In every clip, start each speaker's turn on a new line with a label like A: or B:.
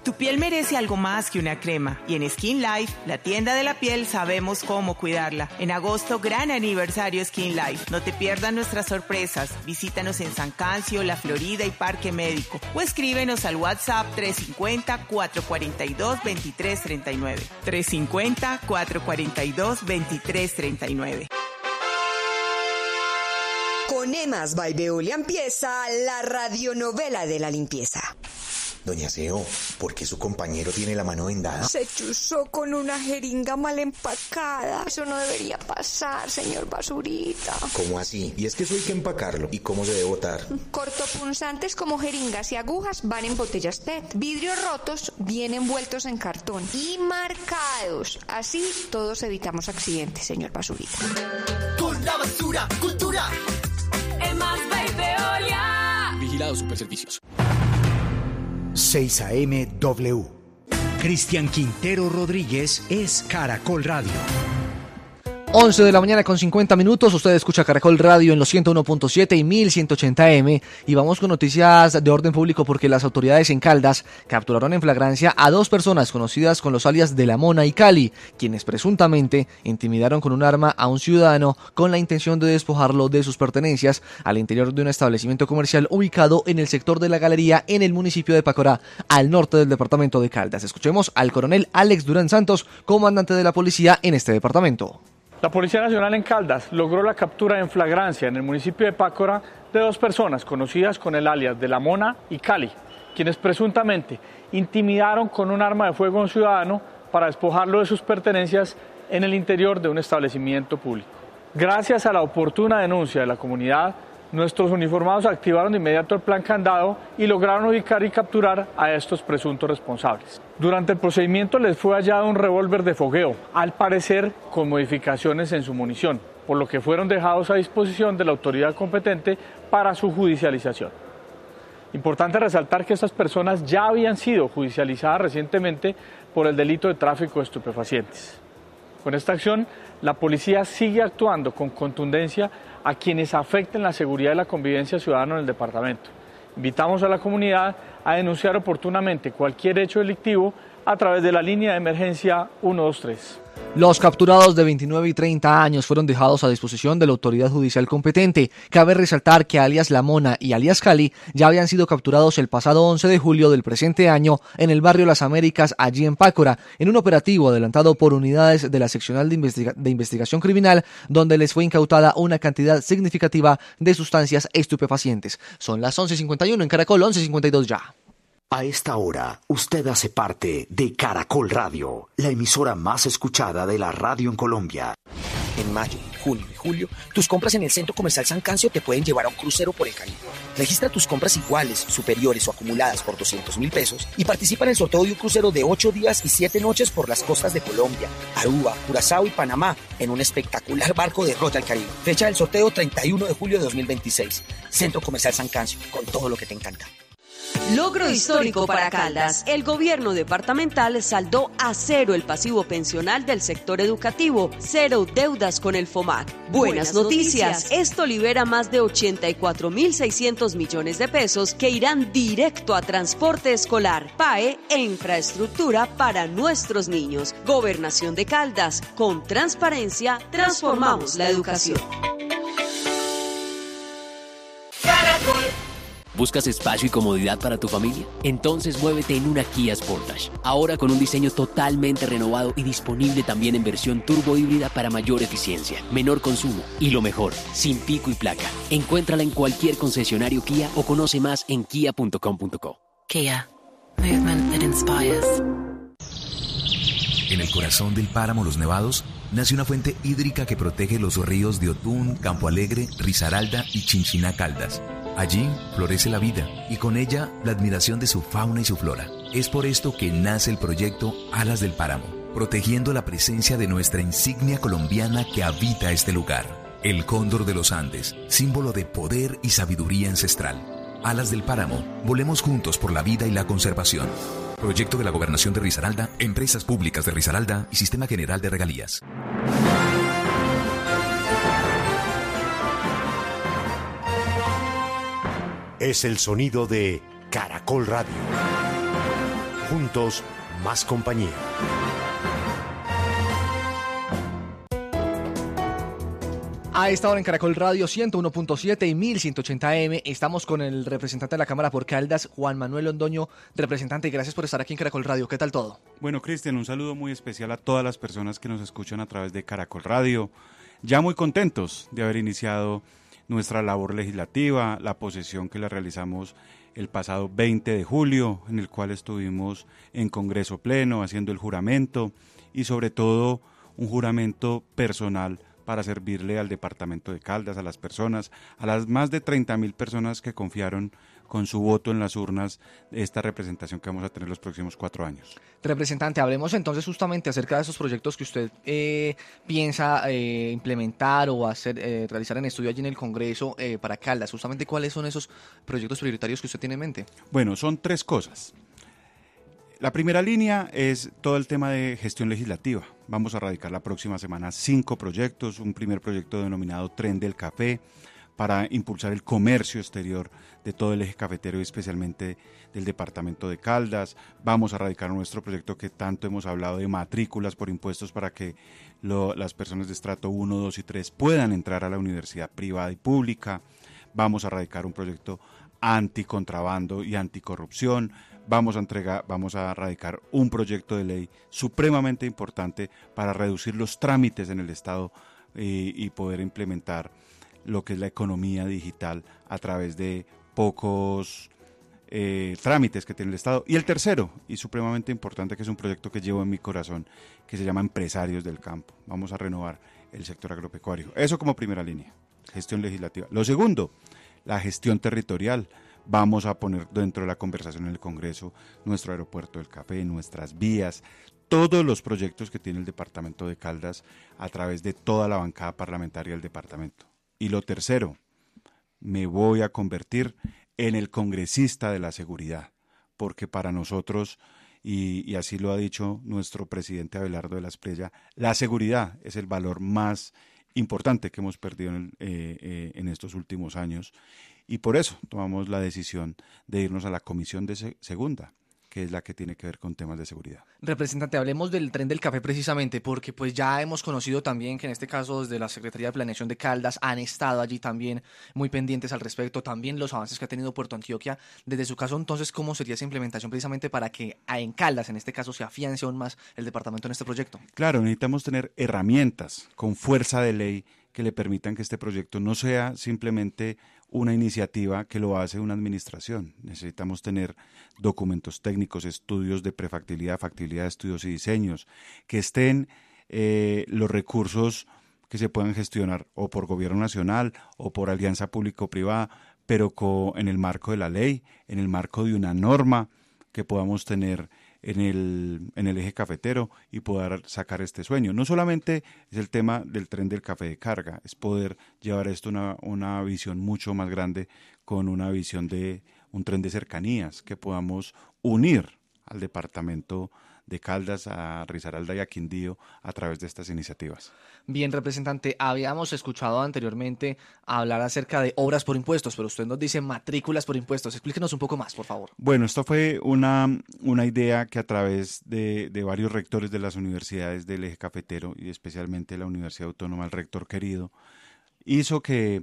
A: Tu piel merece algo más que una crema y en Skin Life, la tienda de la piel, sabemos cómo cuidarla. En agosto, gran aniversario Skin Life. No te pierdas nuestras sorpresas. Visítanos en San Cancio, La Florida y Parque Médico o escríbenos al WhatsApp 350-442-2339. 350-442-2339.
B: Con Emas by Veolia empieza la radionovela de la limpieza.
C: Doña Seo, ¿por qué su compañero tiene la mano vendada?
B: Se chuzó con una jeringa mal empacada. Eso no debería pasar, señor Basurita.
C: ¿Cómo así? Y es que eso hay que empacarlo. ¿Y cómo se debe botar?
B: Cortopunzantes como jeringas y agujas van en botellas PET. Vidrios rotos vienen envueltos en cartón y marcados. Así todos evitamos accidentes, señor Basurita.
D: Con la basura, cultura.
E: Emas by Veolia.
D: Vigilado Superservicios.
F: 6 AM W. Cristian Quintero Rodríguez es Caracol Radio.
G: 11 de la mañana con 50 minutos, usted escucha Caracol Radio en los 101.7 y 1180M y vamos con noticias de orden público porque las autoridades en Caldas capturaron en flagrancia a 2 personas conocidas con los alias de La Mona y Cali, quienes presuntamente intimidaron con un arma a un ciudadano con la intención de despojarlo de sus pertenencias al interior de un establecimiento comercial ubicado en el sector de La Galería en el municipio de Pacorá, al norte del departamento de Caldas. Escuchemos al coronel Alex Durán Santos, comandante de la policía en este departamento.
H: La Policía Nacional en Caldas logró la captura en flagrancia en el municipio de Pácora de 2 personas conocidas con el alias de La Mona y Cali, quienes presuntamente intimidaron con un arma de fuego a un ciudadano para despojarlo de sus pertenencias en el interior de un establecimiento público. Gracias a la oportuna denuncia de la comunidad, nuestros uniformados activaron de inmediato el plan Candado y lograron ubicar y capturar a estos presuntos responsables. Durante el procedimiento les fue hallado un revólver de fogueo, al parecer con modificaciones en su munición, por lo que fueron dejados a disposición de la autoridad competente para su judicialización. Importante resaltar que estas personas ya habían sido judicializadas recientemente por el delito de tráfico de estupefacientes. Con esta acción, la policía sigue actuando con contundencia a quienes afecten la seguridad y la convivencia ciudadana en el departamento. Invitamos a la comunidad a denunciar oportunamente cualquier hecho delictivo a través de la línea de emergencia 123.
G: Los capturados de 29 y 30 años fueron dejados a disposición de la autoridad judicial competente. Cabe resaltar que alias La Mona y alias Cali ya habían sido capturados el pasado 11 de julio del presente año en el barrio Las Américas, allí en Pácora, en un operativo adelantado por unidades de la Seccional de Investigación Criminal, donde les fue incautada una cantidad significativa de sustancias estupefacientes. Son las 11:51 en Caracol, 11:52 ya.
F: A esta hora, usted hace parte de Caracol Radio, la emisora más escuchada de la radio en Colombia.
D: En mayo, junio y julio, tus compras en el Centro Comercial San Cancio te pueden llevar a un crucero por el Caribe. Registra tus compras iguales, superiores o acumuladas por 200.000 pesos y participa en el sorteo de un crucero de 8 días y 7 noches por las costas de Colombia, Aruba, Curazao y Panamá en un espectacular barco de Royal Caribe. Fecha del sorteo 31 de julio de 2026. Centro Comercial San Cancio, con todo lo que te encanta.
E: Logro histórico para Caldas. El gobierno departamental saldó a 0 el pasivo pensional del sector educativo, 0 deudas con el FOMAC. Buenas noticias. Esto libera más de 84.600 millones de pesos que irán directo a transporte escolar, PAE e infraestructura para nuestros niños. Gobernación de Caldas. Con transparencia, transformamos la educación.
I: ¿Buscas espacio y comodidad para tu familia? Entonces muévete en una Kia Sportage. Ahora con un diseño totalmente renovado y disponible también en versión turbo híbrida para mayor eficiencia, menor consumo y lo mejor, sin pico y placa. Encuéntrala en cualquier concesionario Kia o conoce más en kia.com.co.
J: Kia. Movement that inspires.
K: En el corazón del páramo Los Nevados nace una fuente hídrica que protege los ríos de Otún, Campo Alegre, Risaralda y Chinchiná Caldas. Allí florece la vida y con ella la admiración de su fauna y su flora. Es por esto que nace el proyecto Alas del Páramo, protegiendo la presencia de nuestra insignia colombiana que habita este lugar. El cóndor de los Andes, símbolo de poder y sabiduría ancestral. Alas del Páramo, volemos juntos por la vida y la conservación. Proyecto de la Gobernación de Risaralda, Empresas Públicas de Risaralda y Sistema General de Regalías.
F: Es el sonido de Caracol Radio. Juntos, más compañía.
G: A esta hora en Caracol Radio 101.7 y 1180M estamos con el representante de la Cámara por Caldas, Juan Manuel Londoño. Representante, gracias por estar aquí en Caracol Radio. ¿Qué tal todo?
L: Bueno, Cristian, un saludo muy especial a todas las personas que nos escuchan a través de Caracol Radio. Ya muy contentos de haber iniciado nuestra labor legislativa, la posesión que la realizamos el pasado 20 de julio, en el cual estuvimos en Congreso Pleno haciendo el juramento y sobre todo un juramento personal para servirle al departamento de Caldas, a las personas, a las más de 30.000 personas que confiaron con su voto en las urnas esta representación que vamos a tener los próximos 4 años.
G: Representante, hablemos entonces justamente acerca de esos proyectos que usted piensa implementar o hacer, realizar en estudio allí en el Congreso para Caldas. Justamente, ¿cuáles son esos proyectos prioritarios que usted tiene en mente?
L: Bueno, son 3 cosas. La primera línea es todo el tema de gestión legislativa. Vamos a radicar la próxima semana 5 proyectos, un primer proyecto denominado Tren del Café, para impulsar el comercio exterior de todo el eje cafetero y especialmente del departamento de Caldas. Vamos a radicar nuestro proyecto que tanto hemos hablado de matrículas por impuestos para que las personas de estrato 1, 2 y 3 puedan entrar a la universidad privada y pública. Vamos a radicar un proyecto anticontrabando y anticorrupción. Vamos a radicar un proyecto de ley supremamente importante para reducir los trámites en el Estado y poder implementar lo que es la economía digital a través de pocos trámites que tiene el Estado. Y el tercero, y supremamente importante, que es un proyecto que llevo en mi corazón, que se llama Empresarios del Campo. Vamos a renovar el sector agropecuario. Eso como primera línea, gestión legislativa. Lo segundo, la gestión territorial. Vamos a poner dentro de la conversación en el Congreso nuestro aeropuerto del Café, nuestras vías, todos los proyectos que tiene el departamento de Caldas a través de toda la bancada parlamentaria del departamento. Y lo tercero, me voy a convertir en el congresista de la seguridad, porque para nosotros, y así lo ha dicho nuestro presidente Abelardo de la Espriella, la seguridad es el valor más importante que hemos perdido en estos últimos años, y por eso tomamos la decisión de irnos a la Comisión de Segunda, que es la que tiene que ver con temas de seguridad.
G: Representante, hablemos del Tren del Café precisamente, porque pues ya hemos conocido también que en este caso desde la Secretaría de Planeación de Caldas han estado allí también muy pendientes al respecto, también los avances que ha tenido Puerto Antioquia. Desde su caso, entonces, ¿cómo sería esa implementación precisamente para que en Caldas, en este caso, se afiance aún más el departamento en este proyecto?
L: Claro, necesitamos tener herramientas con fuerza de ley que le permitan que este proyecto no sea simplemente una iniciativa que lo hace una administración. Necesitamos tener documentos técnicos, estudios de prefactibilidad, factibilidad de estudios y diseños, que estén los recursos que se puedan gestionar o por gobierno nacional o por alianza público-privada, pero en el marco de la ley, en el marco de una norma que podamos tener en el eje cafetero y poder sacar este sueño. No solamente es el tema del tren del café de carga, es poder llevar esto a una visión mucho más grande, con una visión de un tren de cercanías que podamos unir al departamento de Caldas, a Risaralda y a Quindío a través de estas iniciativas.
G: Bien, representante, habíamos escuchado anteriormente hablar acerca de obras por impuestos, pero usted nos dice matrículas por impuestos. Explíquenos un poco más, por favor.
L: Bueno, esto fue una idea que a través de varios rectores de las universidades del eje cafetero y especialmente la Universidad Autónoma, el rector querido, hizo que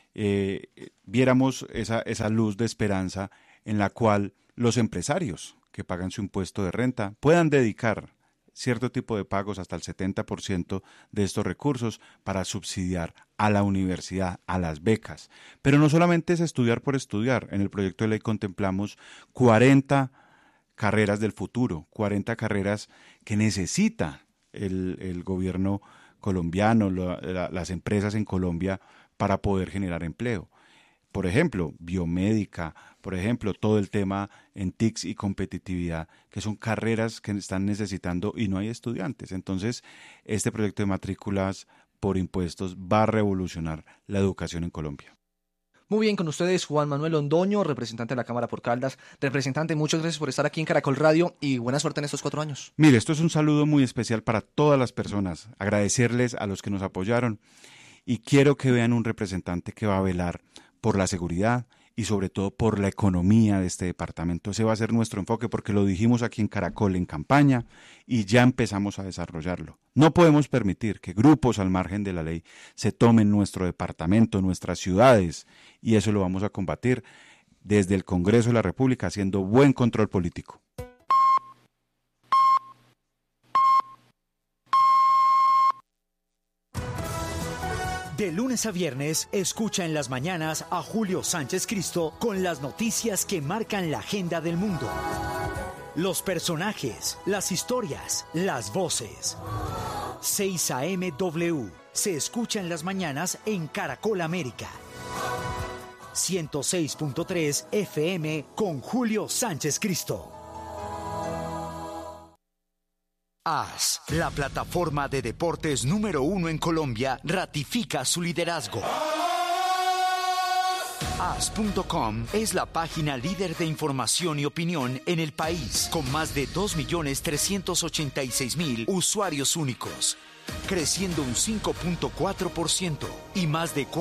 L: viéramos esa luz de esperanza en la cual los empresarios que pagan su impuesto de renta puedan dedicar cierto tipo de pagos, hasta el 70% de estos recursos, para subsidiar a la universidad, a las becas. Pero no solamente es estudiar por estudiar. En el proyecto de ley contemplamos 40 carreras del futuro, 40 carreras que necesita el gobierno colombiano, las empresas en Colombia, para poder generar empleo. Por ejemplo, biomédica, por ejemplo, todo el tema en TICS y competitividad, que son carreras que están necesitando y no hay estudiantes. Entonces, este proyecto de matrículas por impuestos va a revolucionar la educación en Colombia.
G: Muy bien, con ustedes Juan Manuel Londoño, representante de la Cámara por Caldas. Representante, muchas gracias por estar aquí en Caracol Radio y buena suerte en estos 4 años.
L: Mire, esto es un saludo muy especial para todas las personas, agradecerles a los que nos apoyaron y quiero que vean un representante que va a velar por la seguridad y sobre todo por la economía de este departamento. Ese va a ser nuestro enfoque porque lo dijimos aquí en Caracol en campaña y ya empezamos a desarrollarlo. No podemos permitir que grupos al margen de la ley se tomen nuestro departamento, nuestras ciudades, y eso lo vamos a combatir desde el Congreso de la República haciendo buen control político.
M: De lunes a viernes, escucha en las mañanas a Julio Sánchez Cristo con las noticias que marcan la agenda del mundo. Los personajes, las historias, las voces. 6 AM W se escucha en las mañanas en Caracol América. 106.3 FM con Julio Sánchez Cristo. AS, la plataforma de deportes número 1 en Colombia, ratifica su liderazgo. AS.com es la página líder de información y opinión en el país, con más de 2.386.000 usuarios únicos, creciendo un 5.4% y más de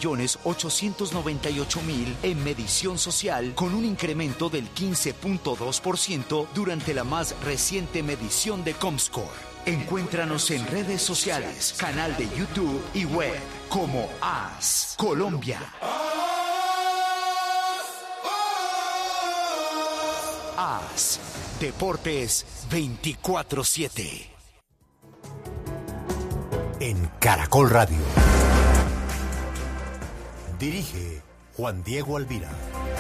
M: 4.898.000 en medición social, con un incremento del 15.2% durante la más reciente medición de Comscore. Encuéntranos en redes sociales, canal de YouTube y web como AS Colombia. AS Deportes 24/7.
N: En Caracol Radio. Dirige Juan Diego Alvira.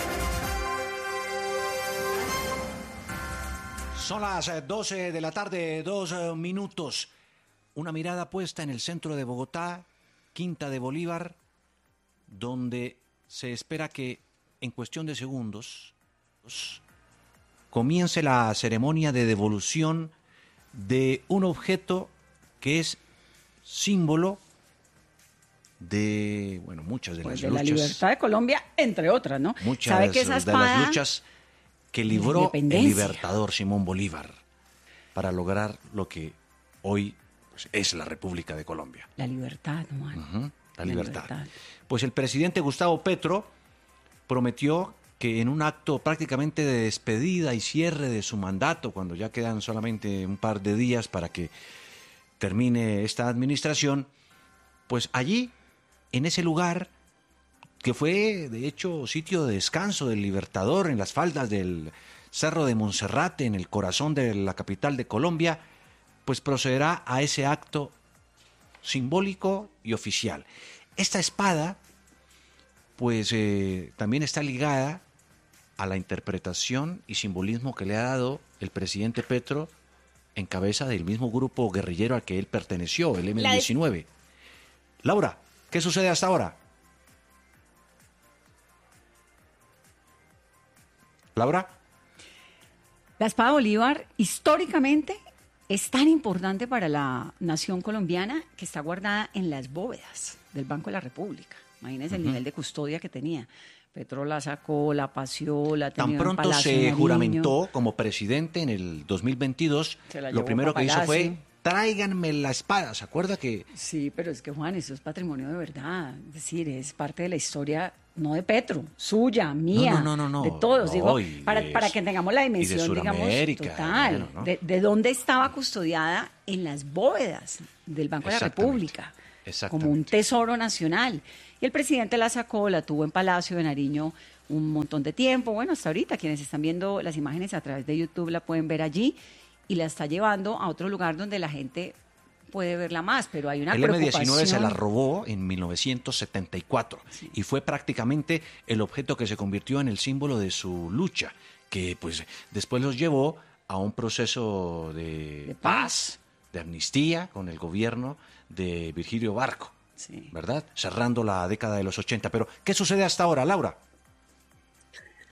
O: Son las 12 de la tarde, 2 minutos. Una mirada puesta en el centro de Bogotá, Quinta de Bolívar, donde se espera que en cuestión de segundos comience la ceremonia de devolución de un objeto que es símbolo de, bueno, muchas de las luchas.
P: De la libertad de Colombia, entre otras, ¿no?
O: Muchas
P: ¿Sabe que esa
O: de
P: espada,
O: las luchas que libró el libertador Simón Bolívar para lograr lo que hoy pues, es la República de Colombia.
P: La libertad, ¿no?
O: La libertad. Pues el presidente Gustavo Petro prometió que en un acto prácticamente de despedida y cierre de su mandato, cuando ya quedan solamente un par de días para que termine esta administración, pues allí, en ese lugar, que fue de hecho sitio de descanso del Libertador, en las faldas del Cerro de Monserrate, en el corazón de la capital de Colombia, pues procederá a ese acto simbólico y oficial. Esta espada, pues también está ligada a la interpretación y simbolismo que le ha dado el presidente Petro en cabeza del mismo grupo guerrillero al que él perteneció, el M-19. Laura, ¿qué sucede hasta ahora? Laura.
P: La espada Bolívar, históricamente, es tan importante para la nación colombiana que está guardada en las bóvedas del Banco de la República. Imagínense el nivel de custodia que tenía. Petro la sacó, la paseó, la tenía en
O: Palacio. Tan pronto se juramentó como presidente en el 2022, lo primero que hizo fue: tráiganme la espada. ¿Se acuerda que...?
P: Sí, pero es que, Juan, eso es patrimonio de verdad. Es decir, es parte de la historia, no de Petro, suya, mía,
O: no,
P: de todos.
O: No,
P: digo, para que tengamos la dimensión, digamos, total. Bueno, ¿no? de dónde estaba custodiada en las bóvedas del Banco de la República, como un tesoro nacional. Y el presidente la sacó, la tuvo en Palacio de Nariño un montón de tiempo. Bueno, hasta ahorita, quienes están viendo las imágenes a través de YouTube la pueden ver allí, y la está llevando a otro lugar donde la gente puede verla más, pero hay una preocupación.
O: El M-19 se la robó en 1974 y fue prácticamente el objeto que se convirtió en el símbolo de su lucha, que pues después los llevó a un proceso de paz, de amnistía con el gobierno de Virgilio Barco, ¿verdad? Cerrando la década de los 80. Pero, ¿qué sucede hasta ahora, Laura?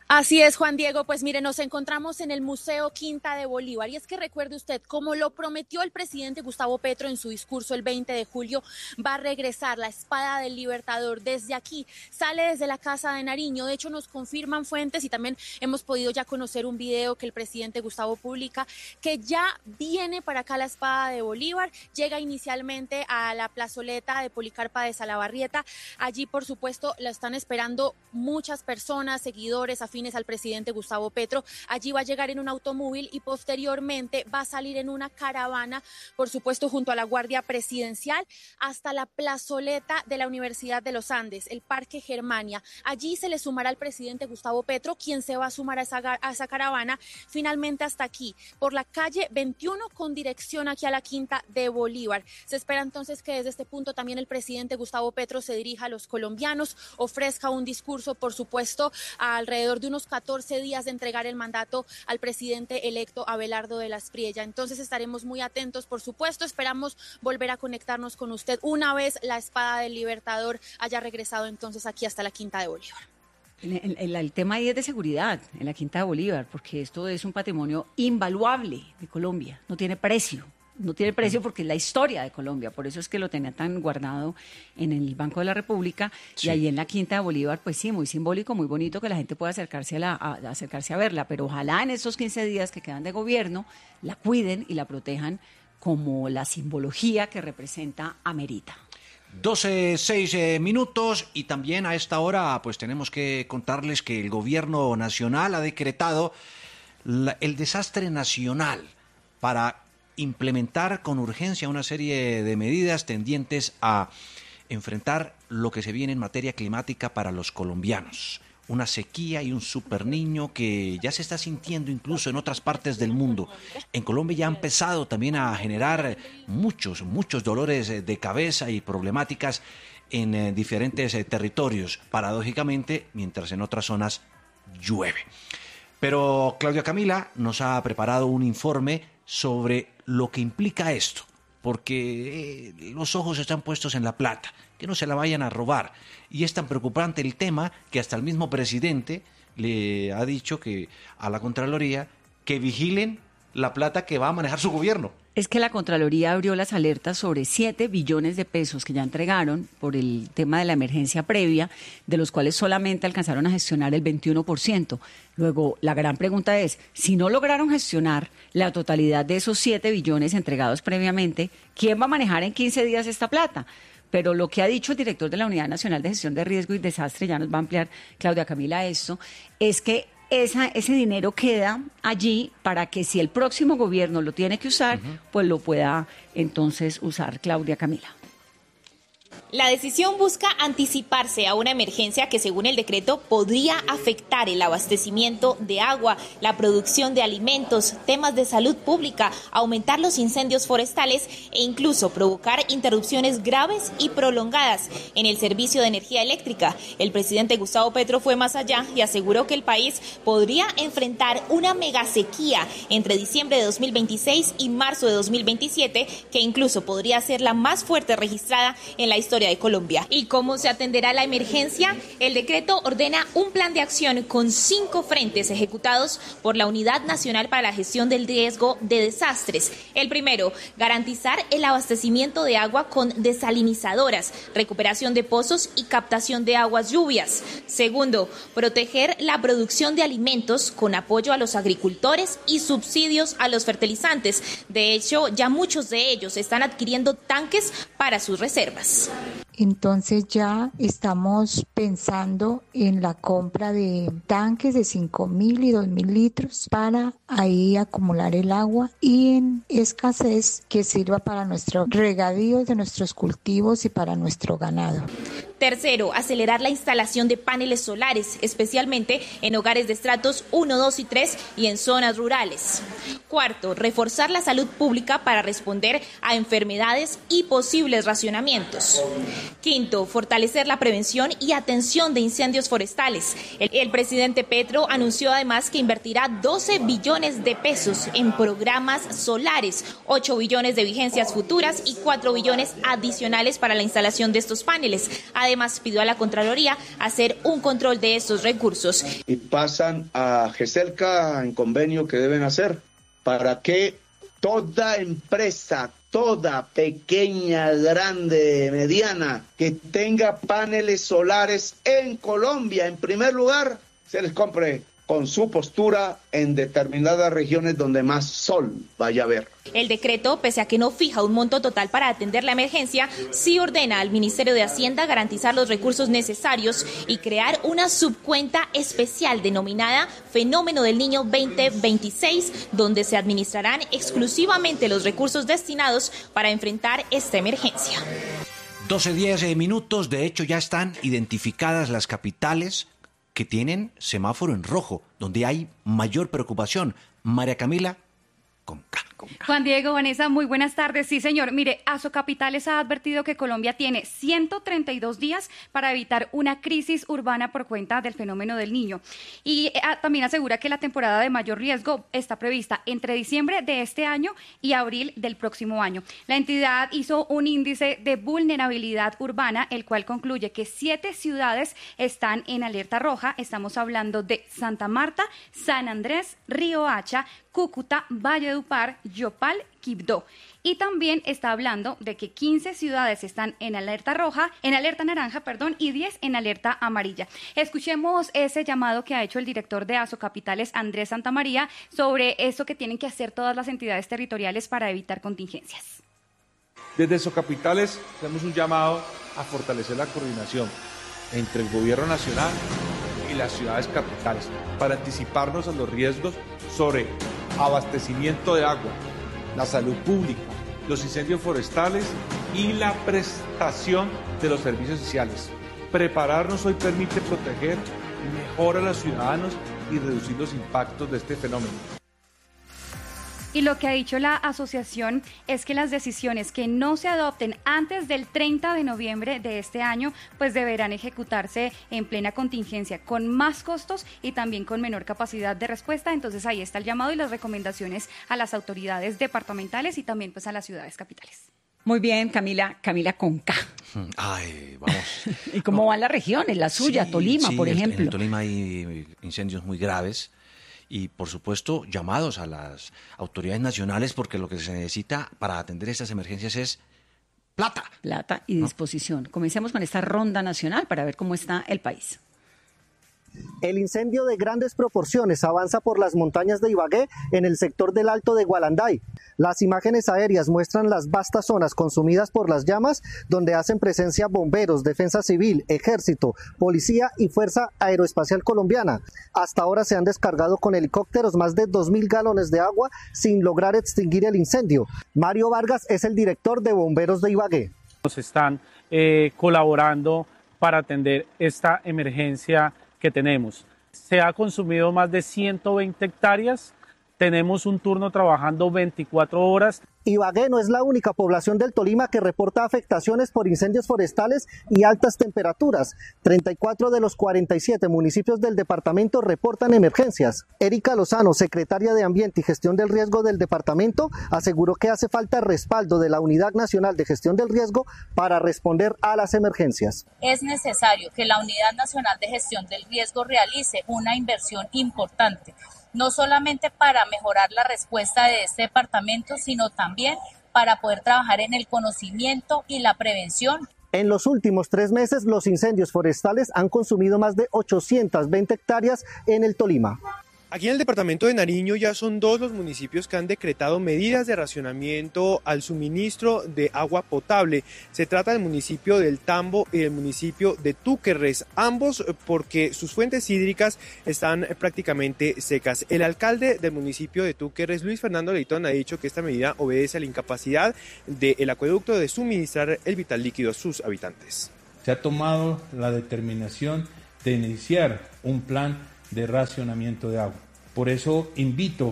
Q: Así es, Juan Diego, pues mire, nos encontramos en el Museo Quinta de Bolívar y es que recuerde usted, como lo prometió el presidente Gustavo Petro en su discurso el 20 de julio, va a regresar la espada del Libertador desde aquí, sale desde la Casa de Nariño. De hecho, nos confirman fuentes y también hemos podido ya conocer un video que el presidente Gustavo publica, que ya viene para acá la espada de Bolívar, llega inicialmente a la plazoleta de Policarpa de Salabarrieta. Allí, por supuesto, la están esperando muchas personas, seguidores, afines al presidente Gustavo Petro. Allí va a llegar en un automóvil y posteriormente va a salir en una caravana, por supuesto junto a la Guardia Presidencial, hasta la plazoleta de la Universidad de los Andes, el Parque Germania. Allí se le sumará al presidente Gustavo Petro, quien se va a sumar a esa caravana, finalmente hasta aquí, por la calle 21 con dirección aquí a la Quinta de Bolívar. Se espera entonces que desde este punto también el presidente Gustavo Petro se dirija a los colombianos, ofrezca un discurso, por supuesto, alrededor de unos 14 días de entregar el mandato al presidente electo Abelardo de la Espriella. Entonces estaremos muy atentos, por supuesto, esperamos volver a conectarnos con usted una vez la espada del Libertador haya regresado entonces aquí hasta la Quinta de Bolívar.
P: El tema ahí es de seguridad en la Quinta de Bolívar, porque esto es un patrimonio invaluable de Colombia, no tiene precio. No tiene precio porque es la historia de Colombia, por eso es que lo tenía tan guardado en el Banco de la República. Sí. Y ahí en la Quinta de Bolívar, pues sí, muy simbólico, muy bonito que la gente pueda acercarse a verla, pero ojalá en estos 15 días que quedan de gobierno la cuiden y la protejan como la simbología que representa amerita.
O: 12:06 minutos y también a esta hora pues tenemos que contarles que el gobierno nacional ha decretado el desastre nacional para implementar con urgencia una serie de medidas tendientes a enfrentar lo que se viene en materia climática para los colombianos. Una sequía y un superniño que ya se está sintiendo incluso en otras partes del mundo. En Colombia ya ha empezado también a generar muchos dolores de cabeza y problemáticas en diferentes territorios, paradójicamente, mientras en otras zonas llueve. Pero Claudia Camila nos ha preparado un informe sobre lo que implica esto, porque los ojos están puestos en la plata, que no se la vayan a robar. Y es tan preocupante el tema que hasta el mismo presidente le ha dicho que a la Contraloría que vigilen la plata que va a manejar su gobierno.
P: Es que la Contraloría abrió las alertas sobre 7 billones de pesos que ya entregaron por el tema de la emergencia previa, de los cuales solamente alcanzaron a gestionar el 21%. Luego, la gran pregunta es, si no lograron gestionar la totalidad de esos 7 billones entregados previamente, ¿quién va a manejar en 15 días esta plata? Pero lo que ha dicho el director de la Unidad Nacional de Gestión de Riesgo y Desastre, ya nos va a ampliar Claudia Camila esto, es que ese dinero queda allí para que si el próximo gobierno lo tiene que usar, pues lo pueda entonces usar. Claudia Camila.
R: La decisión busca anticiparse a una emergencia que, según el decreto, podría afectar el abastecimiento de agua, la producción de alimentos, temas de salud pública, aumentar los incendios forestales e incluso provocar interrupciones graves y prolongadas en el servicio de energía eléctrica. El presidente Gustavo Petro fue más allá y aseguró que el país podría enfrentar una megasequía entre diciembre de 2026 y marzo de 2027, que incluso podría ser la más fuerte registrada en la historia de Colombia. ¿Y cómo se atenderá la emergencia? El decreto ordena un plan de acción con 5 frentes ejecutados por la Unidad Nacional para la Gestión del Riesgo de Desastres. El primero, garantizar el abastecimiento de agua con desalinizadoras, recuperación de pozos y captación de aguas lluvias. Segundo, proteger la producción de alimentos con apoyo a los agricultores y subsidios a los fertilizantes. De hecho, ya muchos de ellos están adquiriendo tanques para sus reservas.
S: Entonces ya estamos pensando en la compra de tanques de 5.000 y 2.000 litros para ahí acumular el agua y en escasez que sirva para nuestro regadío de nuestros cultivos y para nuestro ganado.
R: Tercero, acelerar la instalación de paneles solares, especialmente en hogares de estratos 1, 2 y 3 y en zonas rurales. Cuarto, reforzar la salud pública para responder a enfermedades y posibles racionamientos. Quinto, fortalecer la prevención y atención de incendios forestales. El presidente Petro anunció además que invertirá 12 billones de pesos en programas solares, 8 billones de vigencias futuras y 4 billones adicionales para la instalación de estos paneles. Además, pidió a la Contraloría hacer un control de estos recursos.
T: Y pasan a GESELCA en convenio que deben hacer para que toda empresa, toda pequeña, grande, mediana, que tenga paneles solares en Colombia, en primer lugar, se les compre con su postura en determinadas regiones donde más sol vaya a haber.
R: El decreto, pese a que no fija un monto total para atender la emergencia, sí ordena al Ministerio de Hacienda garantizar los recursos necesarios y crear una subcuenta especial denominada Fenómeno del Niño 2026, donde se administrarán exclusivamente los recursos destinados para enfrentar esta emergencia.
O: 12:10 minutos, de hecho ya están identificadas las capitales que tienen semáforo en rojo, donde hay mayor preocupación. María Camila, con K.
U: Juan Diego, Vanessa, muy buenas tardes. Sí, señor. Mire, Asocapitales ha advertido que Colombia tiene 132 días para evitar una crisis urbana por cuenta del fenómeno del Niño. Y también asegura que la temporada de mayor riesgo está prevista entre diciembre de este año y abril del próximo año. La entidad hizo un índice de vulnerabilidad urbana, el cual concluye que 7 ciudades están en alerta roja. Estamos hablando de Santa Marta, San Andrés, Riohacha, Cúcuta, Valledupar, Yopal, Quibdó. Y también está hablando de que 15 ciudades están en alerta roja, en alerta naranja, y 10 en alerta amarilla. Escuchemos ese llamado que ha hecho el director de Asocapitales, Andrés Santamaría, sobre eso que tienen que hacer todas las entidades territoriales para evitar contingencias.
V: Desde Asocapitales hacemos un llamado a fortalecer la coordinación entre el gobierno nacional y las ciudades capitales para anticiparnos a los riesgos sobre abastecimiento de agua, la salud pública, los incendios forestales y la prestación de los servicios sociales. Prepararnos hoy permite proteger mejor a los ciudadanos y reducir los impactos de este fenómeno.
U: Y lo que ha dicho la asociación es que las decisiones que no se adopten antes del 30 de noviembre de este año, pues deberán ejecutarse en plena contingencia, con más costos y también con menor capacidad de respuesta. Entonces ahí está el llamado y las recomendaciones a las autoridades departamentales y también pues a las ciudades capitales.
P: Muy bien, Camila con K.
O: Ay, vamos.
P: ¿Y cómo van las regiones? La suya, sí, Tolima, por ejemplo.
O: En Tolima hay incendios muy graves. Y, por supuesto, llamados a las autoridades nacionales, porque lo que se necesita para atender estas emergencias es plata.
P: Plata y disposición. Comencemos con esta ronda nacional para ver cómo está el país.
W: El incendio de grandes proporciones avanza por las montañas de Ibagué en el sector del Alto de Gualanday. Las imágenes aéreas muestran las vastas zonas consumidas por las llamas, donde hacen presencia bomberos, defensa civil, ejército, policía y Fuerza Aeroespacial Colombiana. Hasta ahora se han descargado con helicópteros más de 2.000 galones de agua sin lograr extinguir el incendio. Mario Vargas es el director de Bomberos de Ibagué.
H: Nos están colaborando para atender esta emergencia que tenemos. Se ha consumido más de 120 hectáreas, tenemos un turno trabajando 24 horas.
W: Ibagué no es la única población del Tolima que reporta afectaciones por incendios forestales y altas temperaturas. 34 de los 47 municipios del departamento reportan emergencias. Erika Lozano, secretaria de Ambiente y Gestión del Riesgo del departamento, aseguró que hace falta respaldo de la Unidad Nacional de Gestión del Riesgo para responder a las emergencias.
X: Es necesario que la Unidad Nacional de Gestión del Riesgo realice una inversión importante, no solamente para mejorar la respuesta de este departamento, sino también para poder trabajar en el conocimiento y la prevención.
W: En los últimos 3 meses, los incendios forestales han consumido más de 820 hectáreas en el Tolima.
Y: Aquí en el departamento de Nariño ya son 2 los municipios que han decretado medidas de racionamiento al suministro de agua potable. Se trata del municipio del Tambo y del municipio de Túquerres, ambos porque sus fuentes hídricas están prácticamente secas. El alcalde del municipio de Túquerres, Luis Fernando Leitón, ha dicho que esta medida obedece a la incapacidad del acueducto de suministrar el vital líquido a sus habitantes.
Z: Se ha tomado la determinación de iniciar un plan de racionamiento de agua. Por eso invito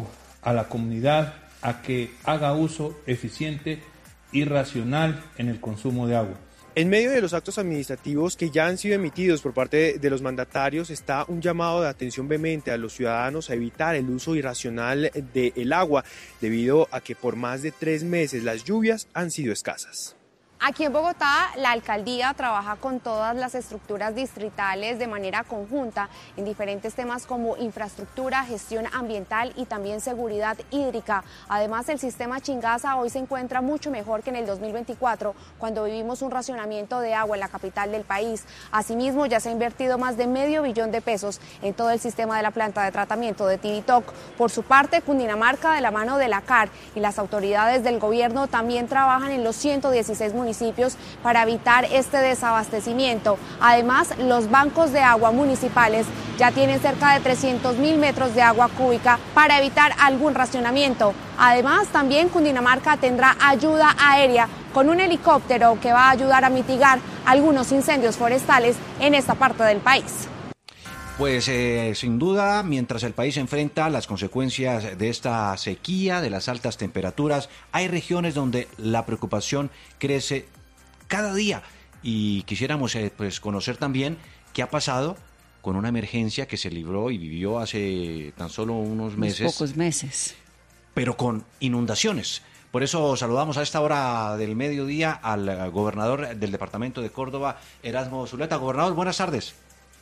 Z: a la comunidad a que haga uso eficiente y racional en el consumo de agua.
Y: En medio de los actos administrativos que ya han sido emitidos por parte de los mandatarios está un llamado de atención vehemente a los ciudadanos a evitar el uso irracional del agua, debido a que por más de 3 meses las lluvias han sido escasas.
A: Aquí en Bogotá, la alcaldía trabaja con todas las estructuras distritales de manera conjunta en diferentes temas como infraestructura, gestión ambiental y también seguridad hídrica. Además, el sistema Chingaza hoy se encuentra mucho mejor que en el 2024, cuando vivimos un racionamiento de agua en la capital del país. Asimismo, ya se ha invertido más de $500 millones en todo el sistema de la planta de tratamiento de Tibitoc. Por su parte, Cundinamarca, de la mano de la CAR y las autoridades del gobierno, también trabajan en los 116 municipios para evitar este desabastecimiento. Además, los bancos de agua municipales ya tienen cerca de 300.000 metros de agua cúbica para evitar algún racionamiento. Además, también Cundinamarca tendrá ayuda aérea con un helicóptero que va a ayudar a mitigar algunos incendios forestales en esta parte del país.
O: Pues sin duda, mientras el país enfrenta las consecuencias de esta sequía, de las altas temperaturas, hay regiones donde la preocupación crece cada día. Y quisiéramos pues conocer también qué ha pasado con una emergencia que se libró y vivió hace tan solo unos meses.
P: Pocos meses.
O: Pero con inundaciones. Por eso saludamos a esta hora del mediodía al gobernador del departamento de Córdoba, Erasmo Zuleta. Gobernador, buenas tardes.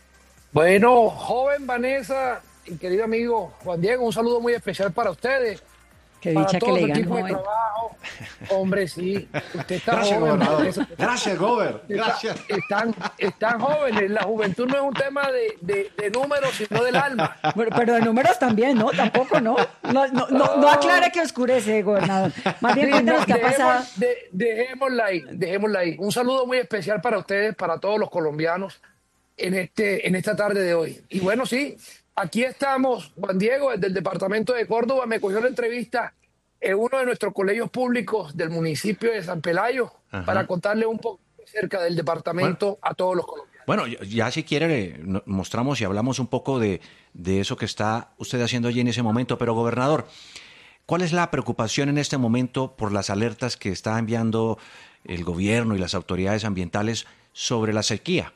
B: Bueno, joven Vanessa y querido amigo Juan Diego, un saludo muy especial para ustedes.
P: Qué dicha que le digan
B: joven. Trabajo. Hombre, sí, usted está
O: Gracias,
B: joven.
O: Gobernador. Gracias, Gober. Gracias.
B: Están jóvenes. La juventud no es un tema de números, sino del alma.
P: Pero de números también, ¿no? Tampoco, ¿no? No aclare que oscurece, gobernador. Más bien, cuéntanos qué ha pasado.
B: Dejémosla ahí. Un saludo muy especial para ustedes, para todos los colombianos en esta tarde de hoy. Y bueno, sí, aquí estamos, Juan Diego, desde el departamento de Córdoba. Me cogió la entrevista en uno de nuestros colegios públicos del municipio de San Pelayo. Ajá. Para contarle un poco acerca del departamento a todos los colombianos.
O: Bueno, ya si quiere mostramos y hablamos un poco de eso que está usted haciendo allí en ese momento. Pero, gobernador, ¿cuál es la preocupación en este momento por las alertas que está enviando el gobierno y las autoridades ambientales sobre la sequía?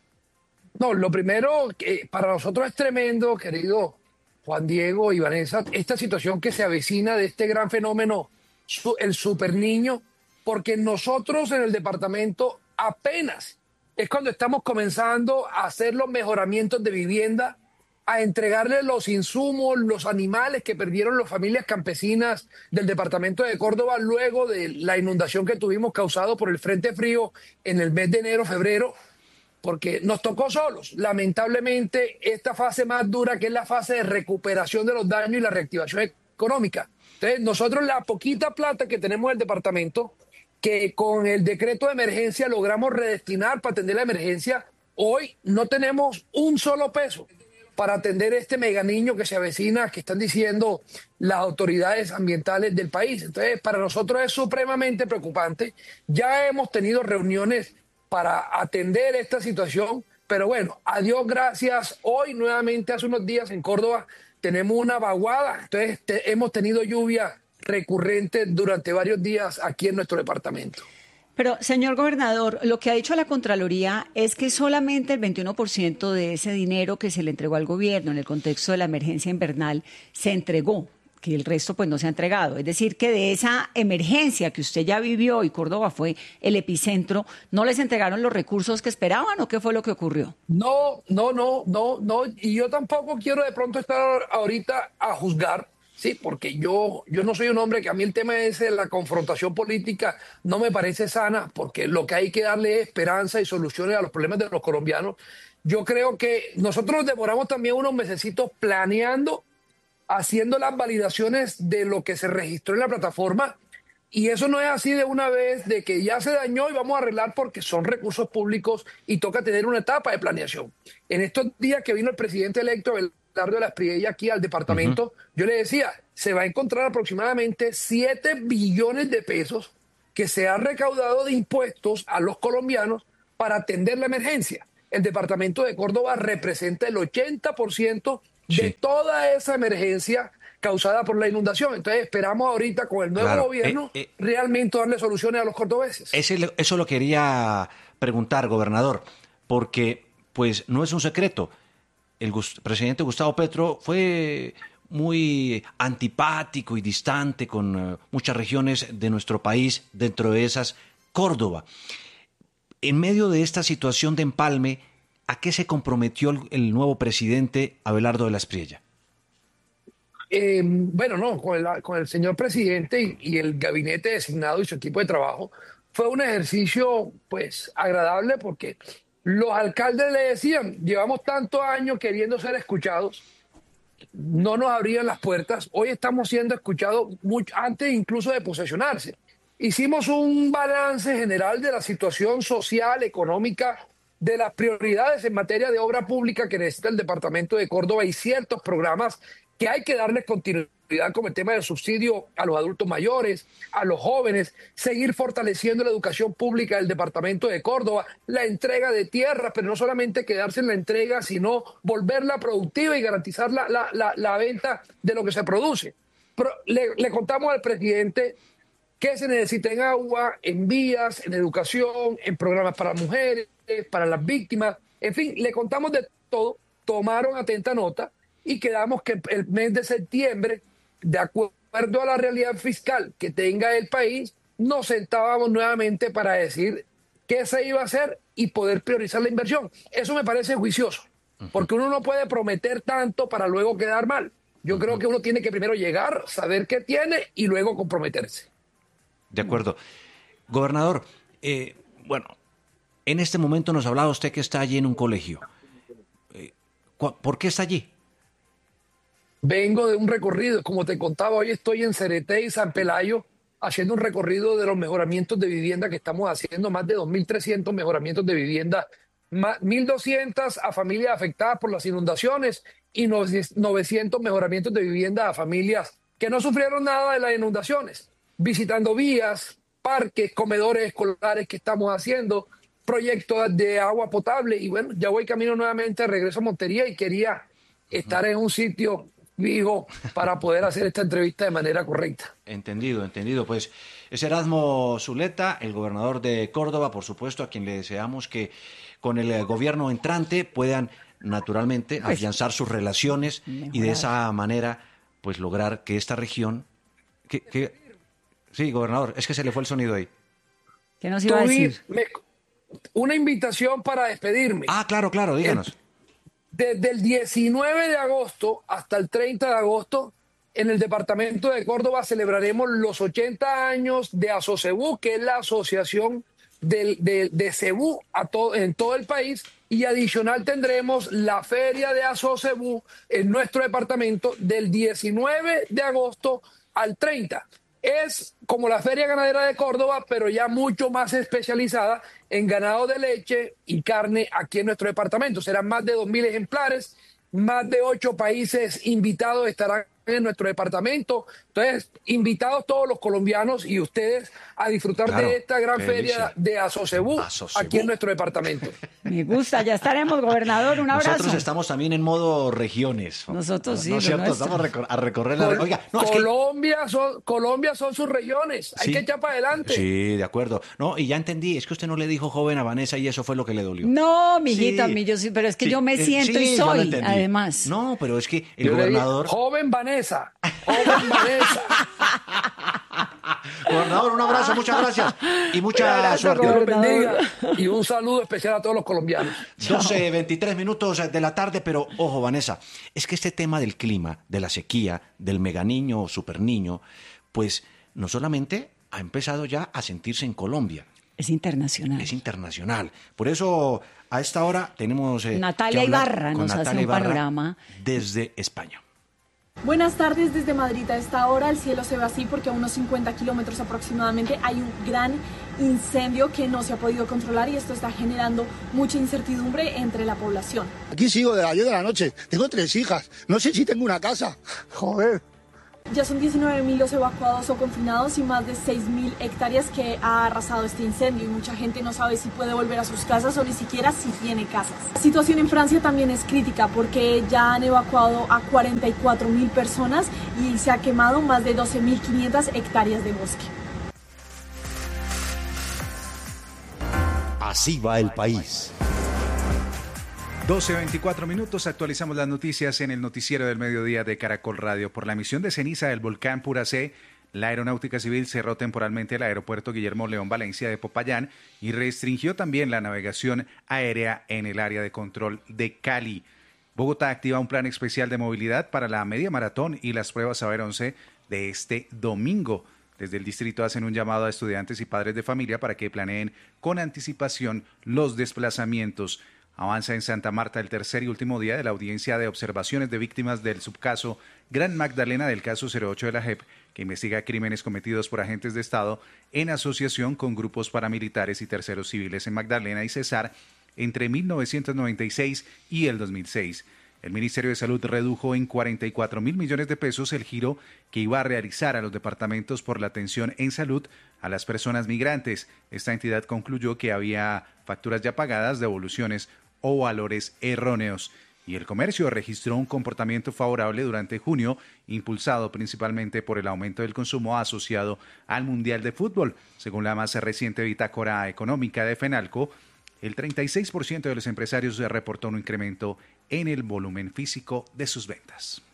B: No, lo primero que para nosotros es tremendo, querido Juan Diego y Vanessa, esta situación que se avecina de este gran fenómeno, el superniño, porque nosotros en el departamento apenas es cuando estamos comenzando a hacer los mejoramientos de vivienda, a entregarle los insumos, los animales que perdieron las familias campesinas del departamento de Córdoba luego de la inundación que tuvimos causado por el Frente Frío en el mes de enero, febrero, porque nos tocó solos. Lamentablemente, esta fase más dura, que es la fase de recuperación de los daños y la reactivación económica. Entonces, nosotros la poquita plata que tenemos en el departamento, que con el decreto de emergencia logramos redestinar para atender la emergencia, hoy no tenemos un solo peso para atender este mega niño que se avecina, que están diciendo las autoridades ambientales del país. Entonces, para nosotros es supremamente preocupante. Ya hemos tenido reuniones para atender esta situación, pero bueno, a Dios gracias, hoy nuevamente, hace unos días en Córdoba, tenemos una vaguada, entonces hemos tenido lluvia recurrente durante varios días aquí en nuestro departamento.
P: Pero, señor gobernador, lo que ha dicho la Contraloría es que solamente el 21% de ese dinero que se le entregó al gobierno en el contexto de la emergencia invernal se entregó, que el resto pues no se ha entregado. Es decir, que de esa emergencia que usted ya vivió y Córdoba fue el epicentro, ¿no les entregaron los recursos que esperaban o qué fue lo que ocurrió?
B: No. Y yo tampoco quiero de pronto estar ahorita a juzgar, sí, porque yo no soy un hombre que a mí el tema ese de la confrontación política no me parece sana, porque lo que hay que darle es esperanza y soluciones a los problemas de los colombianos. Yo creo que nosotros nos demoramos también unos mesecitos planeando, haciendo las validaciones de lo que se registró en la plataforma, y eso no es así de una vez, de que ya se dañó y vamos a arreglar, porque son recursos públicos y toca tener una etapa de planeación. En estos días que vino el presidente electo Abelardo de la Espriella aquí al departamento, yo le decía, se va a encontrar aproximadamente 7 billones de pesos que se han recaudado de impuestos a los colombianos para atender la emergencia. El departamento de Córdoba representa el 80% de toda esa emergencia causada por la inundación. Entonces esperamos ahorita con el nuevo gobierno realmente darle soluciones a los cordobeses.
O: Eso lo quería preguntar, gobernador, porque pues no es un secreto. El presidente Gustavo Petro fue muy antipático y distante con muchas regiones de nuestro país, dentro de esas Córdoba. En medio de esta situación de empalme, ¿a qué se comprometió el nuevo presidente Abelardo de la Espriella?
B: Con el señor presidente y el gabinete designado y su equipo de trabajo, fue un ejercicio pues agradable, porque los alcaldes le decían, llevamos tantos años queriendo ser escuchados, no nos abrían las puertas, hoy estamos siendo escuchados mucho antes incluso de posesionarse. Hicimos un balance general de la situación social, económica, de las prioridades en materia de obra pública que necesita el departamento de Córdoba y ciertos programas que hay que darles continuidad, como el tema del subsidio a los adultos mayores, a los jóvenes, seguir fortaleciendo la educación pública del departamento de Córdoba, la entrega de tierras, pero no solamente quedarse en la entrega, sino volverla productiva y garantizar la venta de lo que se produce. Pero le contamos al presidente que se necesita en agua, en vías, en educación, en programas para mujeres, para las víctimas, en fin, le contamos de todo, tomaron atenta nota y quedamos que el mes de septiembre, de acuerdo a la realidad fiscal que tenga el país, nos sentábamos nuevamente para decir qué se iba a hacer y poder priorizar la inversión. Eso me parece juicioso, porque uno no puede prometer tanto para luego quedar mal. Yo creo que uno tiene que primero llegar, saber qué tiene y luego comprometerse.
O: De acuerdo. Gobernador, en este momento nos hablaba usted que está allí en un colegio. ¿Por qué está allí?
B: Vengo de un recorrido, como te contaba, hoy estoy en Cereté y San Pelayo haciendo un recorrido de los mejoramientos de vivienda que estamos haciendo, más de 2.300 mejoramientos de vivienda, 1.200 a familias afectadas por las inundaciones y 900 mejoramientos de vivienda a familias que no sufrieron nada de las inundaciones, visitando vías, parques, comedores escolares que estamos haciendo, proyectos de agua potable y bueno, ya voy camino nuevamente, regreso a Montería y quería estar en un sitio fijo para poder hacer esta entrevista de manera correcta.
O: Entendido. Pues es Erasmo Zuleta, el gobernador de Córdoba, por supuesto, a quien le deseamos que con el gobierno entrante puedan naturalmente afianzar sus relaciones y de esa manera pues lograr que esta región... Sí, gobernador, es que se le fue el sonido ahí.
P: ¿Qué nos iba a decir?
B: Una invitación para despedirme.
O: Claro, díganos.
B: Desde el 19 de agosto hasta el 30 de agosto, en el departamento de Córdoba celebraremos los 80 años de Asocebú, que es la asociación de cebú en todo el país, y adicional tendremos la feria de Asocebú en nuestro departamento del 19 de agosto al 30. Es como la Feria Ganadera de Córdoba, pero ya mucho más especializada en ganado de leche y carne aquí en nuestro departamento. Serán más de 2.000 ejemplares, más de 8 países invitados estarán en nuestro departamento. Entonces, invitados todos los colombianos y ustedes a disfrutar de esta gran feria de Asocebú aquí en nuestro departamento.
P: Me gusta, ya estaremos, gobernador, un abrazo.
O: Nosotros estamos también en modo regiones.
P: Nosotros sí.
O: ¿No es cierto? Estamos a recorrer la... Oiga,
B: Colombia son sus regiones, hay que echar para adelante.
O: Sí, de acuerdo. No, y ya entendí, es que usted no le dijo joven a Vanessa y eso fue lo que le dolió.
P: No, mijita, yo sí, pero es que yo me siento y soy, además.
O: No, pero es que el gobernador...
B: Joven Vanessa.
O: Gobernador, un abrazo, muchas gracias y mucha suerte.
B: Dios los bendiga. Y un saludo especial a todos los colombianos.
O: 12:23 de la tarde, pero ojo, Vanessa, es que este tema del clima, de la sequía, del meganiño o superniño, pues no solamente ha empezado ya a sentirse en Colombia.
P: Es internacional.
O: Es internacional. Por eso, a esta hora tenemos
P: Natalia Ibarra nos hace un panorama
O: desde España.
C: Buenas tardes desde Madrid. A esta hora el cielo se ve así porque a unos 50 kilómetros aproximadamente hay un gran incendio que no se ha podido controlar y esto está generando mucha incertidumbre entre la población.
D: Aquí sigo de las 10 de la noche, tengo 3 hijas, no sé si tengo una casa, joder.
C: Ya son 19.000 los evacuados o confinados y más de 6.000 hectáreas que ha arrasado este incendio, y mucha gente no sabe si puede volver a sus casas o ni siquiera si tiene casas. La situación en Francia también es crítica porque ya han evacuado a 44.000 personas y se ha quemado más de 12.500 hectáreas de bosque.
N: Así va el país.
D: 12:24 minutos, actualizamos las noticias en el noticiero del mediodía de Caracol Radio. Por la emisión de ceniza del volcán Puracé, la Aeronáutica Civil cerró temporalmente el aeropuerto Guillermo León Valencia de Popayán y restringió también la navegación aérea en el área de control de Cali. Bogotá activa un plan especial de movilidad para la media maratón y las pruebas Saber 11 de este domingo. Desde el distrito hacen un llamado a estudiantes y padres de familia para que planeen con anticipación los desplazamientos. Avanza en Santa Marta el tercer y último día de la audiencia de observaciones de víctimas del subcaso Gran Magdalena del caso 08 de la JEP, que investiga crímenes cometidos por agentes de Estado en asociación con grupos paramilitares y terceros civiles en Magdalena y Cesar entre 1996 y el 2006. El Ministerio de Salud redujo en 44.000 millones de pesos el giro que iba a realizar a los departamentos por la atención en salud a las personas migrantes. Esta entidad concluyó que había facturas ya pagadas, devoluciones o valores erróneos. Y el comercio registró un comportamiento favorable durante junio, impulsado principalmente por el aumento del consumo asociado al Mundial de Fútbol. Según la más reciente bitácora económica de FENALCO, el 36% de los empresarios reportó un incremento en el volumen físico de sus ventas.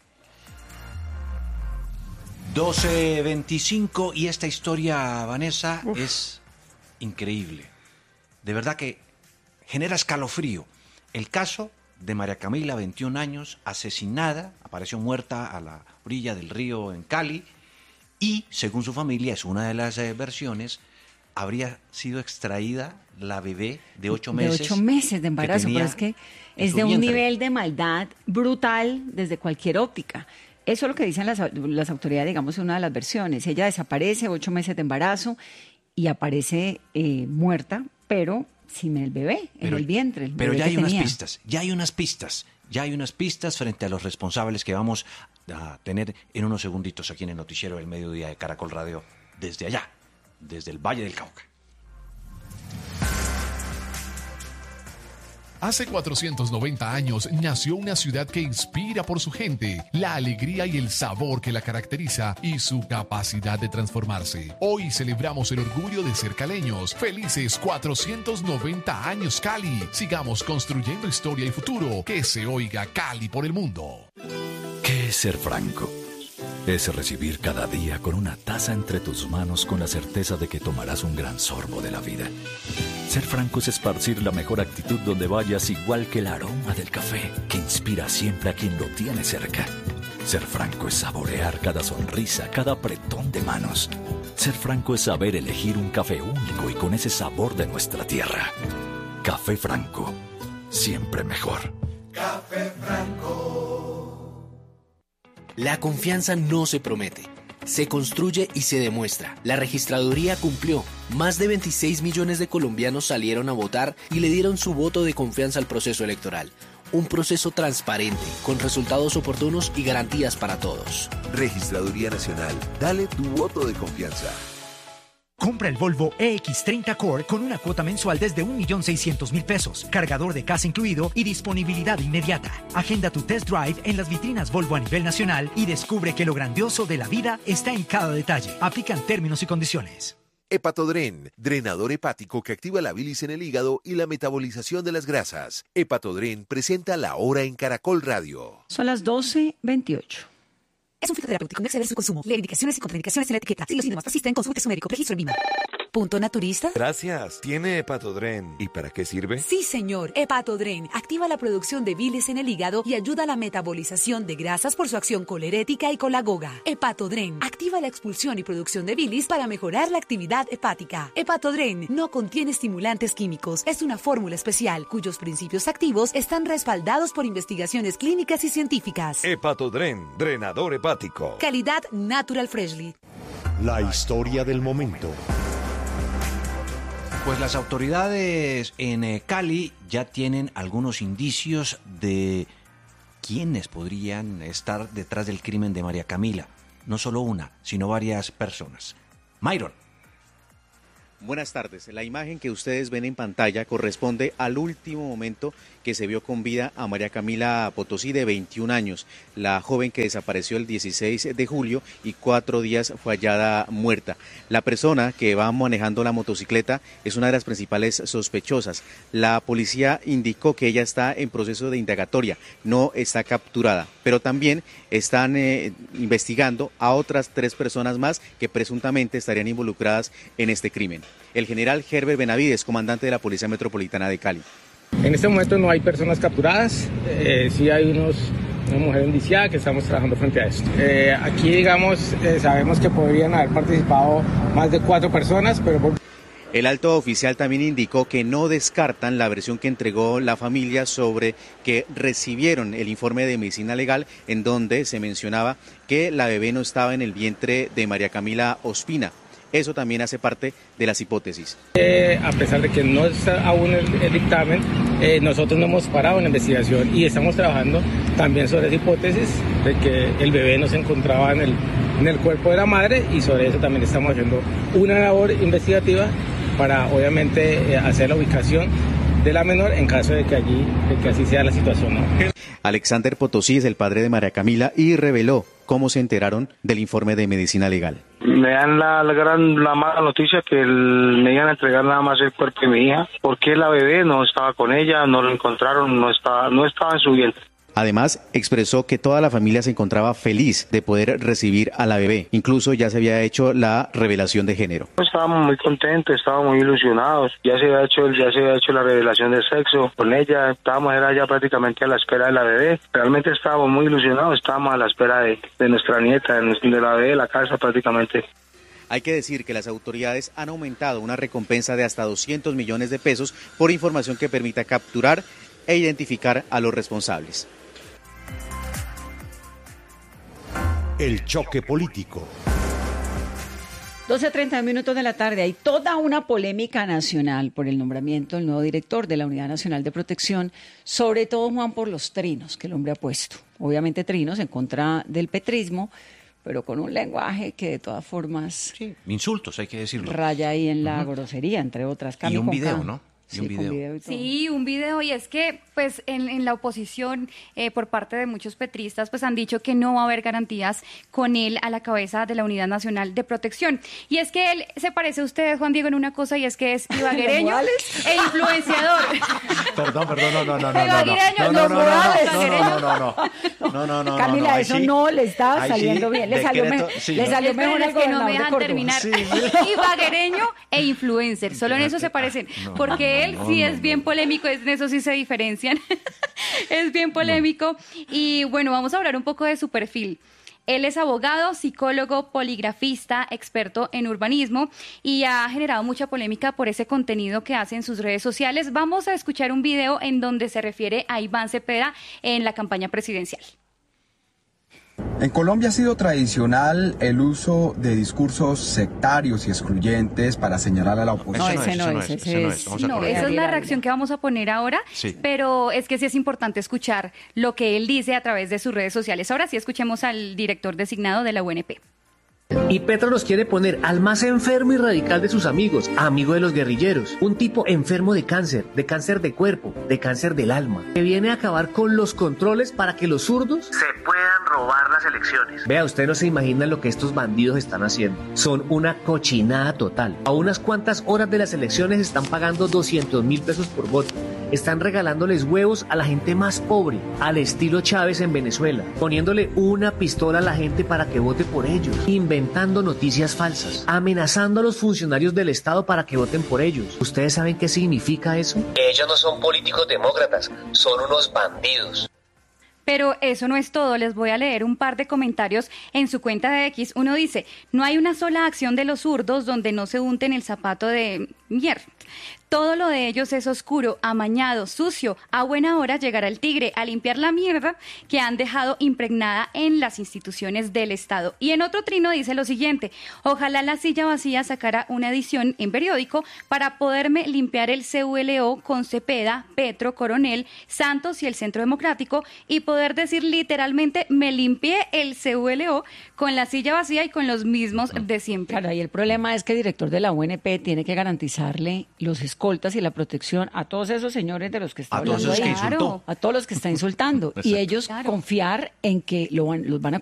O: 12:25 y esta historia, Vanessa, es increíble. De verdad que genera escalofrío. El caso de María Camila, 21 años, asesinada, apareció muerta a la orilla del río en Cali y, según su familia, es una de las versiones, habría sido extraída la bebé de 8 meses.
P: De 8 meses de embarazo, pero es que es de un nivel de maldad brutal desde cualquier óptica. Eso es lo que dicen las autoridades, digamos, una de las versiones. Ella desaparece, 8 meses de embarazo, y aparece muerta, pero sin el bebé, en el vientre.
O: Pero ya hay unas pistas frente a los responsables que vamos a tener en unos segunditos aquí en el noticiero del mediodía de Caracol Radio, desde allá, desde el Valle del Cauca.
E: Hace 490 años nació una ciudad que inspira por su gente, la alegría y el sabor que la caracteriza y su capacidad de transformarse. Hoy celebramos el orgullo de ser caleños. Felices 490 años Cali. Sigamos construyendo historia y futuro. Que se oiga Cali por el mundo.
F: ¿Qué es ser franco? Es recibir cada día con una taza entre tus manos con la certeza de que tomarás un gran sorbo de la vida. Ser franco es esparcir la mejor actitud donde vayas, igual que el aroma del café, que inspira siempre a quien lo tiene cerca. Ser franco es saborear cada sonrisa, cada apretón de manos. Ser franco es saber elegir un café único y con ese sabor de nuestra tierra. Café Franco, siempre mejor.
I: Café Franco. La confianza no se promete. Se construye y se demuestra. La registraduría cumplió. Más de 26 millones de colombianos salieron a votar y le dieron su voto de confianza al proceso electoral. Un proceso transparente, con resultados oportunos y garantías para todos.
J: Registraduría Nacional. Dale tu voto de confianza.
M: Compra el Volvo EX30 Core con una cuota mensual desde 1.600.000 pesos, cargador de casa incluido y disponibilidad inmediata. Agenda tu test drive en las vitrinas Volvo a nivel nacional y descubre que lo grandioso de la vida está en cada detalle. Aplican términos y condiciones.
J: Hepatodren, drenador hepático que activa la bilis en el hígado y la metabolización de las grasas. Hepatodren presenta La Hora en Caracol Radio.
P: Son las 12:28.
K: Es un fitoterapéutico, no exceder su consumo. Lee indicaciones y contraindicaciones en la etiqueta. Si los síntomas persisten, consulte a su médico. Registro en VIMA. ¿Punto naturista?
J: Gracias. ¿Tiene Hepatodren? ¿Y para qué sirve?
K: Sí, señor. Hepatodren activa la producción de bilis en el hígado y ayuda a la metabolización de grasas por su acción colerética y colagoga. Hepatodren activa la expulsión y producción de bilis para mejorar la actividad hepática. Hepatodren no contiene estimulantes químicos. Es una fórmula especial cuyos principios activos están respaldados por investigaciones clínicas y científicas.
J: Hepatodren, drenador hepático.
K: Calidad Natural Freshly.
N: La historia del momento.
O: Pues las autoridades en Cali ya tienen algunos indicios de quiénes podrían estar detrás del crimen de María Camila. no solo una, sino varias personas. Myron.
G: Buenas tardes. La imagen que ustedes ven en pantalla corresponde al último momento que se vio con vida a María Camila Potosí, de 21 años, la joven que desapareció el 16 de julio y 4 días fue hallada muerta. La persona que va manejando la motocicleta es una de las principales sospechosas. La policía indicó que ella está en proceso de indagatoria, no está capturada, pero también están investigando a otras 3 personas más que presuntamente estarían involucradas en este crimen. El general Herbert Benavides, comandante de la Policía Metropolitana de Cali.
L: En este momento no hay personas capturadas, sí hay una mujer indiciada que estamos trabajando frente a esto. Aquí, digamos, sabemos que podrían haber participado más de 4 personas, pero...
G: El alto oficial también indicó que no descartan la versión que entregó la familia sobre que recibieron el informe de medicina legal en donde se mencionaba que la bebé no estaba en el vientre de María Camila Ospina. Eso también hace parte de las hipótesis.
L: A pesar de que no está aún el dictamen, nosotros no hemos parado en la investigación y estamos trabajando también sobre esa hipótesis de que el bebé no se encontraba en el cuerpo de la madre, y sobre eso también estamos haciendo una labor investigativa para obviamente hacer la ubicación de la menor en caso de que así sea la situación, ¿no?
G: Alexander Potosí es el padre de María Camila y reveló cómo se enteraron del informe de medicina legal.
Q: Me dan la mala noticia que me iban a entregar nada más el cuerpo de mi hija, porque la bebé no estaba con ella, no lo encontraron, no estaba en su vientre.
G: Además, expresó que toda la familia se encontraba feliz de poder recibir a la bebé. Incluso ya se había hecho la revelación de género.
Q: Estábamos muy contentos, estábamos muy ilusionados. Ya se había hecho la revelación de sexo con ella. Era ya prácticamente a la espera de la bebé. Realmente estábamos muy ilusionados, estábamos a la espera de nuestra nieta, de la bebé de la casa prácticamente.
G: Hay que decir que las autoridades han aumentado una recompensa de hasta 200 millones de pesos por información que permita capturar e identificar a los responsables.
N: El choque político.
P: 12:30 de la tarde. Hay toda una polémica nacional por el nombramiento del nuevo director de la Unidad Nacional de Protección, sobre todo, Juan, por los trinos que el hombre ha puesto. Obviamente trinos en contra del petrismo, pero con un lenguaje que de todas formas...
O: Sí, insultos, hay que decirlo.
P: Raya ahí en la grosería, entre otras.
O: Y un video, ¿no?
P: Sí, un video.
U: Sí, un video, y es que pues en la oposición por parte de muchos petristas pues han dicho que no va a haber garantías con él a la cabeza de la Unidad Nacional de Protección. Y es que él se parece a usted, Juan Diego, en una cosa, y es que es ibaguereño e influenciador.
O: Perdón,
P: no. Camila, eso no le está saliendo bien, le salió mejor al
U: que no me dejan terminar. Ibaguereño e influencer, solo en eso se parecen, porque él sí es bien polémico, en eso sí se diferencian. Es bien polémico. Y bueno, vamos a hablar un poco de su perfil. Él es abogado, psicólogo, poligrafista, experto en urbanismo, y ha generado mucha polémica por ese contenido que hace en sus redes sociales. Vamos a escuchar un video en donde se refiere a Iván Cepeda en la campaña presidencial.
R: En Colombia ha sido tradicional el uso de discursos sectarios y excluyentes para señalar a la oposición.
U: Esa es la reacción que vamos a poner ahora, sí. Pero es que sí es importante escuchar lo que él dice a través de sus redes sociales. Ahora sí escuchemos al director designado de la UNP.
S: Y Petro nos quiere poner al más enfermo y radical de sus amigos, amigo de los guerrilleros, un tipo enfermo de cáncer de cuerpo, de cáncer del alma, que viene a acabar con los controles para que los zurdos se puedan robar las elecciones. Vea, usted no se imagina lo que estos bandidos están haciendo. Son una cochinada total. A unas cuantas horas de las elecciones están pagando 200.000 pesos por voto. Están regalándoles huevos a la gente más pobre, al estilo Chávez en Venezuela, poniéndole una pistola a la gente para que vote por ellos, inventando noticias falsas, amenazando a los funcionarios del Estado para que voten por ellos. ¿Ustedes saben qué significa eso? Ellos no son políticos demócratas, son unos bandidos.
U: Pero eso no es todo, les voy a leer un par de comentarios en su cuenta de X. Uno dice, no hay una sola acción de los zurdos donde no se unten el zapato de Mier. Todo lo de ellos es oscuro, amañado, sucio. A buena hora llegará el tigre a limpiar la mierda que han dejado impregnada en las instituciones del Estado. Y en otro trino dice lo siguiente: ojalá La Silla Vacía sacara una edición en periódico para poderme limpiar el CULO con Cepeda, Petro, Coronel, Santos y el Centro Democrático y poder decir literalmente me limpié el CULO con La Silla Vacía y con los mismos de siempre.
P: Claro, y el problema es que el director de la UNP tiene que garantizarle los escoltas y la protección a todos esos señores de los que está hablando ahí, a todos los que está insultando, y ellos confiar en que los van a